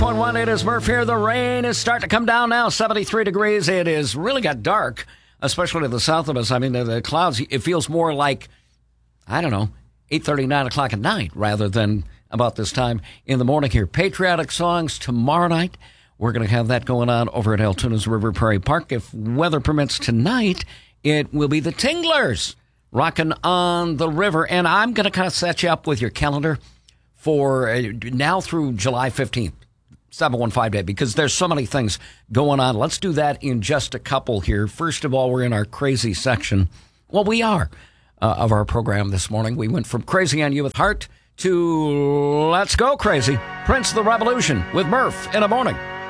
1, it is Murph here. The rain is starting to come down now, 73 degrees. It is really got dark, especially to the south of us. I mean, the clouds, it feels more like, I don't know, 8:30, 9 o'clock at night rather than about this time in the morning here. Patriotic songs tomorrow night. We're going to have that going on over at Altoonah's River Prairie Park. If weather permits tonight, it will be the Tinglers rocking on the river. And I'm going to kind of set you up with your calendar for now through July 15th. 715 day, because there's so many things going on. Let's do that in just a couple here. First of all, we're in our crazy section. Well, we are of our program this morning. We went from Crazy on You with Heart to Let's Go Crazy, Prince of the Revolution with Murph in the morning.